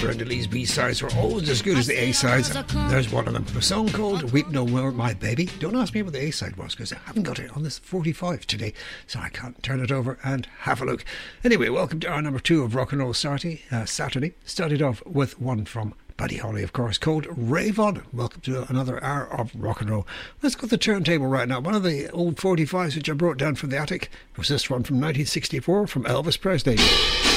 Brenda Lee's B-sides were always as good as the A-sides. There's one of them. A song called Weep No More, My Baby. Don't ask me what the A-side was, because I haven't got it on this 45 today, so I can't turn it over and have a look. Anyway, welcome to hour number 2 of Rock and Roll Saturday. Started off with one from Buddy Holly, of course, called Rave On. Welcome to another hour of rock and roll. Let's go to the turntable right now. One of the old 45s which I brought down from the attic was this one from 1964 from Elvis Presley.